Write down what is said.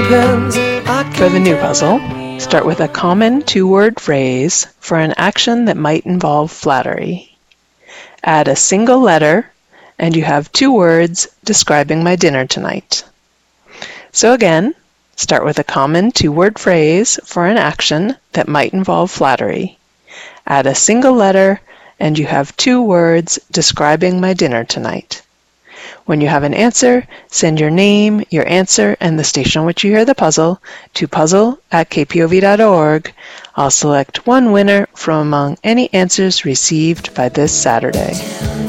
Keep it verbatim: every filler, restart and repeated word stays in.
For the new puzzle, start with a common two-word phrase for an action that might involve flattery. Add a single letter, and you have two words describing my dinner tonight. So again, start with a common two-word phrase for an action that might involve flattery. Add a single letter, and you have two words describing my dinner tonight. When you have an answer, send your name, your answer, and the station on which you hear the puzzle to puzzle at k p o v dot org. I'll select one winner from among any answers received by this Saturday.